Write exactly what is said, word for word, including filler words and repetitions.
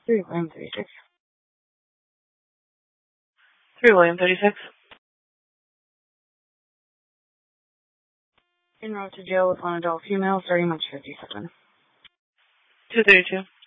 three William thirty-six. three William thirty-six. Enrolled to jail with one adult female, starting March fifty-seven. two thirty-two.